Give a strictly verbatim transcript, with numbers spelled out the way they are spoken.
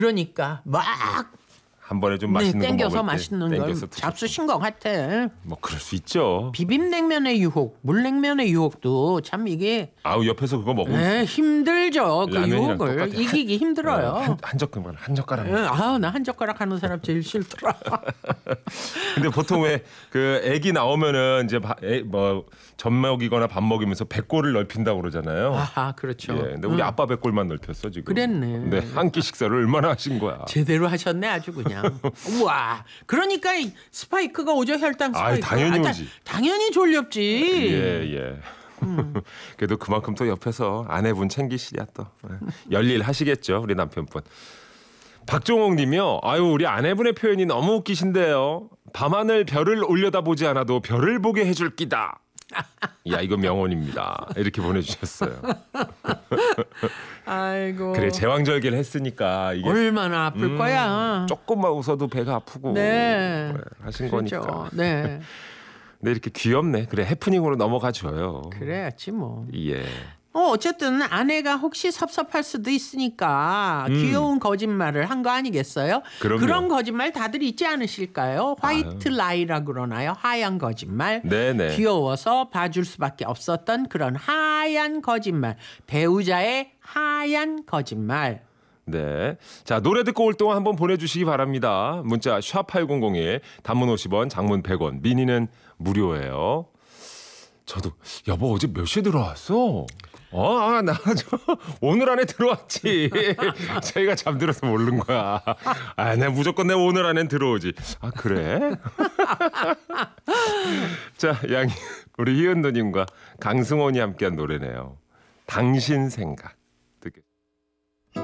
그러니까 막 한 번에 좀 네, 맛있는 거 땡겨서 먹을 때 맛있는 걸 땡겨서 드셨고. 잡수신 것 같아. 뭐 그럴 수 있죠. 비빔냉면의 유혹, 물냉면의 유혹도 참 이게 아우 옆에서 그거 먹으면 에, 힘들죠. 그 라면이랑 유혹을 똑같아. 이기기 힘들어요. 한, 한 젓가락 한 젓가락. 에, 아우 나 한 젓가락 하는 사람 제일 싫더라. 근데 보통 왜 그 애기 나오면은 이제 바, 애, 뭐 젖 먹이거나 밥 먹이면서 배꼽을 넓힌다고 그러잖아요. 아하 그렇죠. 예, 근데 우리 응. 아빠 배꼽만 넓혔어 지금. 그랬네. 네, 한 끼 식사를 얼마나 하신 거야. 제대로 하셨네 아주 그냥. 우와. 그러니까 이 스파이크가 오죠 혈당 아이, 스파이크. 당연히 아, 다- 오지. 당연히 졸렵지. 예, 예. 음. 그래도 그만큼 또 옆에서 아내분 챙기시랴 또. 예. 열일 하시겠죠, 우리 남편분. 박종옥 님이요. 아유, 우리 아내분의 표현이 너무 웃기신데요. 밤하늘 별을 올려다보지 않아도 별을 보게 해줄 끼다. 야, 이거 명언입니다. 이렇게 보내주셨어요. 아이고. 그래, 제왕절개를 했으니까 이게 얼마나 아플 음, 거야. 조금만 웃어도 배가 아프고 네. 네, 하신 그렇죠. 거니까. 네. 근데 이렇게 귀엽네. 그래, 해프닝으로 넘어가줘요. 그래야지 뭐. 예. 어, 어쨌든 아내가 혹시 섭섭할 수도 있으니까 음. 귀여운 거짓말을 한 거 아니겠어요? 그럼요. 그런 거짓말 다들 있지 않으실까요? 화이트 라이라 그러나요? 하얀 거짓말. 네네. 귀여워서 봐줄 수밖에 없었던 그런 하얀 거짓말. 배우자의 하얀 거짓말. 네. 자, 노래 듣고 올 동안 한번 보내주시기 바랍니다. 문자 샵 팔공공일, 단문 오십 원, 장문 백 원, 미니는 무료예요. 저도 여보 어제 몇 시에 들어왔어? 어, 아, 나 저 오늘 안에 들어왔지. 저희가 잠들어서 모르는 거야. 아, 내가 무조건 내가 오늘 안엔 들어오지. 아, 그래? 자, 양 우리 희은누님과 강승원이 함께한 노래네요. 당신 생각.